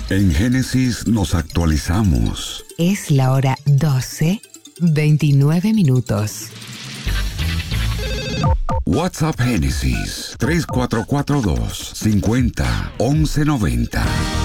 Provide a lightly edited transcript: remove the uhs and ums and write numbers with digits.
En Génesis nos actualizamos. Es la hora 12:29 minutos. WhatsApp Génesis 3442 50 1190.